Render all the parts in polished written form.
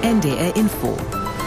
NDR Info.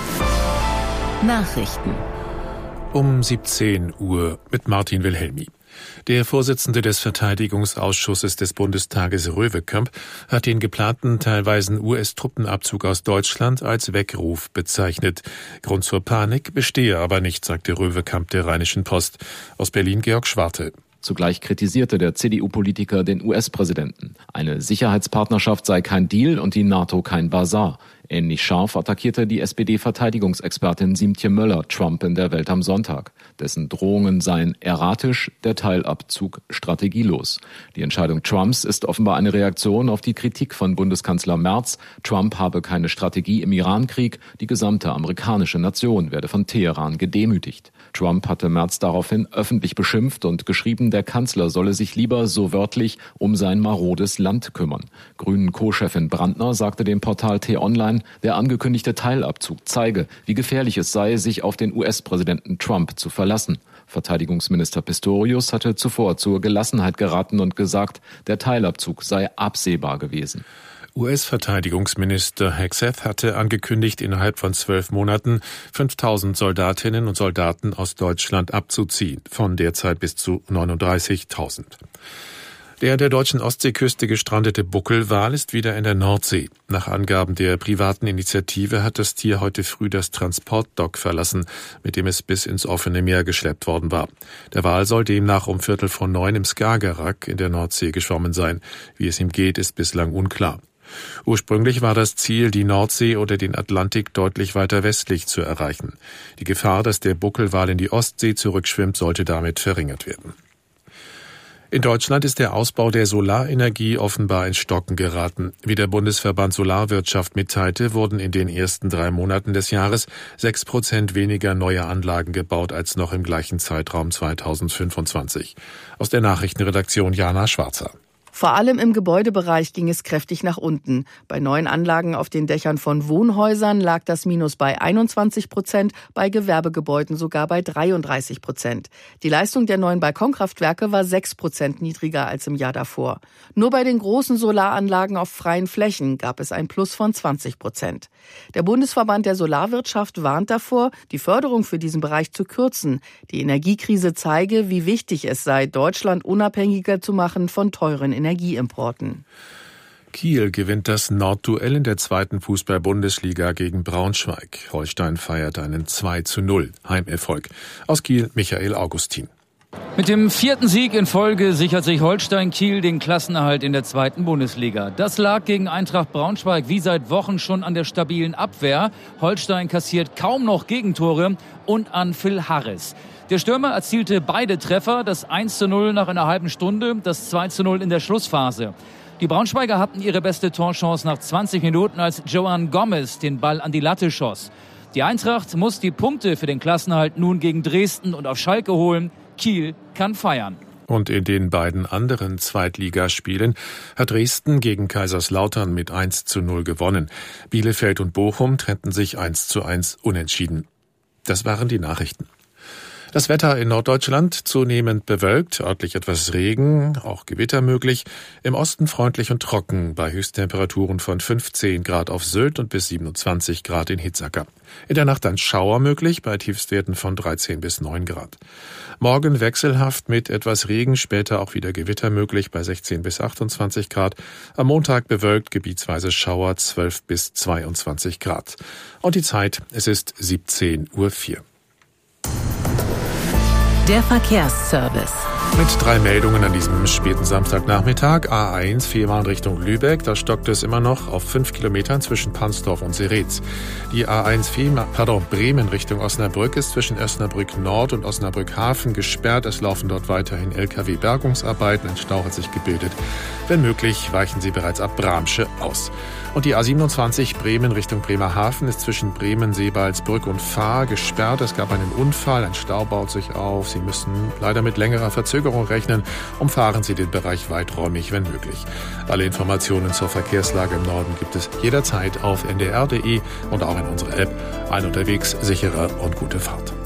Nachrichten. Um 17 Uhr mit Martin Wilhelmi. Der Vorsitzende des Verteidigungsausschusses des Bundestages Röwekamp hat den geplanten teilweisen US-Truppenabzug aus Deutschland als Weckruf bezeichnet. Grund zur Panik bestehe aber nicht, sagte Röwekamp der Rheinischen Post. Aus Berlin Georg Schwarte. Zugleich kritisierte der CDU-Politiker den US-Präsidenten. Eine Sicherheitspartnerschaft sei kein Deal und die NATO kein Basar. Ähnlich scharf attackierte die SPD-Verteidigungsexpertin Siemtje Möller Trump in der Welt am Sonntag. Dessen Drohungen seien erratisch, der Teilabzug strategielos. Die Entscheidung Trumps ist offenbar eine Reaktion auf die Kritik von Bundeskanzler Merz. Trump habe keine Strategie im Irankrieg, die gesamte amerikanische Nation werde von Teheran gedemütigt. Trump hatte Merz daraufhin öffentlich beschimpft und geschrieben, der Kanzler solle sich lieber so wörtlich um sein marodes Land kümmern. Grünen-Co-Chefin Brandner sagte dem Portal T-Online, der angekündigte Teilabzug zeige, wie gefährlich es sei, sich auf den US-Präsidenten Trump zu verlassen. Verteidigungsminister Pistorius hatte zuvor zur Gelassenheit geraten und gesagt, der Teilabzug sei absehbar gewesen. US-Verteidigungsminister Hegseth hatte angekündigt, innerhalb von 12 Monaten 5.000 Soldatinnen und Soldaten aus Deutschland abzuziehen, von derzeit bis zu 39.000. Der an der deutschen Ostseeküste gestrandete Buckelwal ist wieder in der Nordsee. Nach Angaben der privaten Initiative hat das Tier heute früh das Transportdock verlassen, mit dem es bis ins offene Meer geschleppt worden war. Der Wal soll demnach um 8:45 im Skagerrak in der Nordsee geschwommen sein. Wie es ihm geht, ist bislang unklar. Ursprünglich war das Ziel, die Nordsee oder den Atlantik deutlich weiter westlich zu erreichen. Die Gefahr, dass der Buckelwal in die Ostsee zurückschwimmt, sollte damit verringert werden. In Deutschland ist der Ausbau der Solarenergie offenbar ins Stocken geraten. Wie der Bundesverband Solarwirtschaft mitteilte, wurden in den ersten 3 Monaten des Jahres 6% weniger neue Anlagen gebaut als noch im gleichen Zeitraum 2025. Aus der Nachrichtenredaktion Jana Schwarzer. Vor allem im Gebäudebereich ging es kräftig nach unten. Bei neuen Anlagen auf den Dächern von Wohnhäusern lag das Minus bei 21%, bei Gewerbegebäuden sogar bei 33%. Die Leistung der neuen Balkonkraftwerke war 6% niedriger als im Jahr davor. Nur bei den großen Solaranlagen auf freien Flächen gab es ein Plus von 20%. Der Bundesverband der Solarwirtschaft warnt davor, die Förderung für diesen Bereich zu kürzen. Die Energiekrise zeige, wie wichtig es sei, Deutschland unabhängiger zu machen von teuren Energieimporten. Kiel gewinnt das Nordduell in der 2. Fußball-Bundesliga gegen Braunschweig. Holstein feiert einen 2:0 Heimerfolg. Aus Kiel Michael Augustin. Mit dem 4. Sieg in Folge sichert sich Holstein Kiel den Klassenerhalt in der 2. Bundesliga. Das lag gegen Eintracht Braunschweig wie seit Wochen schon an der stabilen Abwehr. Holstein kassiert kaum noch Gegentore und an Phil Harris. Der Stürmer erzielte beide Treffer, das 1:0 nach einer halben Stunde, das 2:0 in der Schlussphase. Die Braunschweiger hatten ihre beste Torchance nach 20 Minuten, als Joan Gomez den Ball an die Latte schoss. Die Eintracht muss die Punkte für den Klassenerhalt nun gegen Dresden und auf Schalke holen. Kiel kann feiern. Und in den beiden anderen Zweitligaspielen hat Dresden gegen Kaiserslautern mit 1:0 gewonnen. Bielefeld und Bochum trennten sich 1:1 unentschieden. Das waren die Nachrichten. Das Wetter in Norddeutschland zunehmend bewölkt, örtlich etwas Regen, auch Gewitter möglich. Im Osten freundlich und trocken, bei Höchsttemperaturen von 15 Grad auf Sylt und bis 27 Grad in Hitzacker. In der Nacht dann Schauer möglich, bei Tiefstwerten von 13 bis 9 Grad. Morgen wechselhaft mit etwas Regen, später auch wieder Gewitter möglich, bei 16 bis 28 Grad. Am Montag bewölkt, gebietsweise Schauer, 12 bis 22 Grad. Und die Zeit, es ist 17:04 Uhr. Der Verkehrsservice. Mit 3 Meldungen an diesem späten Samstagnachmittag. A1 Fehmarn Richtung Lübeck. Da stockt es immer noch auf 5 Kilometern zwischen Pansdorf und Seretz. Die A1 Bremen Richtung Osnabrück ist zwischen Osnabrück Nord und Osnabrück Hafen gesperrt. Es laufen dort weiterhin Lkw-Bergungsarbeiten. Ein Stau hat sich gebildet. Wenn möglich, weichen Sie bereits ab Bramsche aus. Und die A27 Bremen Richtung Bremerhaven ist zwischen Bremen, Seebaldsbrück und Fahr gesperrt. Es gab einen Unfall, ein Stau baut sich auf. Sie müssen leider mit längerer Verzögerung rechnen. Umfahren Sie den Bereich weiträumig, wenn möglich. Alle Informationen zur Verkehrslage im Norden gibt es jederzeit auf ndr.de und auch in unserer App. Ein unterwegs, sicherer und gute Fahrt.